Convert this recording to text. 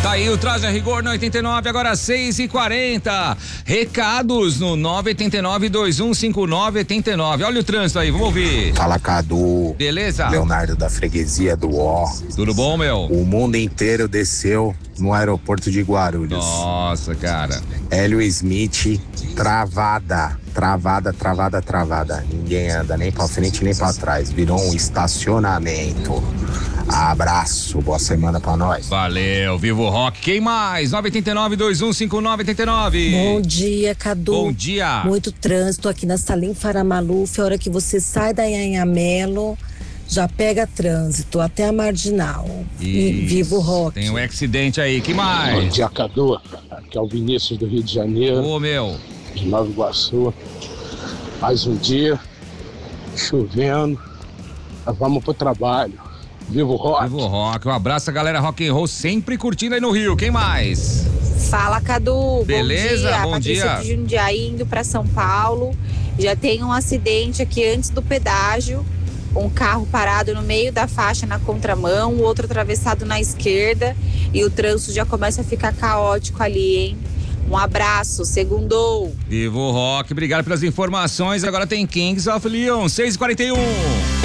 Tá aí o Traje a Rigor no 89, agora 6h40. Recados no 989-2159-89. Olha o trânsito aí, vamos ouvir. Fala, Cadu. Beleza? Leonardo da freguesia do Ó. Tudo bom, meu? O mundo inteiro desceu no aeroporto de Guarulhos. Nossa, cara. Hélio Smith, travada. Ninguém anda nem pra frente nem pra trás. Virou um estacionamento. Abraço, boa semana pra nós. Valeu, Vivo Rock. Quem mais? 989-2159-89. Bom dia, Cadu. Bom dia. Muito trânsito aqui na Salim Faramaluf. A hora que você sai da Anhangamelo, já pega trânsito até a Marginal. E Vivo Rock. Tem um acidente aí, que mais? Bom dia, Cadu. Aqui é o Vinícius do Rio de Janeiro. Ô, meu. De Nova Iguaçu. Mais um dia, chovendo. Nós vamos pro trabalho. Vivo Rock. Vivo Rock. Um abraço a galera rock and roll sempre curtindo aí no Rio. Quem mais? Fala, Cadu. Beleza? Bom dia. Patrícia de Jundiaí indo para São Paulo. Já tem um acidente aqui antes do pedágio. Um carro parado no meio da faixa na contramão, o outro atravessado na esquerda. E o trânsito já começa a ficar caótico ali, hein? Um abraço, segundou. Vivo Rock, obrigado pelas informações. Agora tem Kings of Leon, 6h41.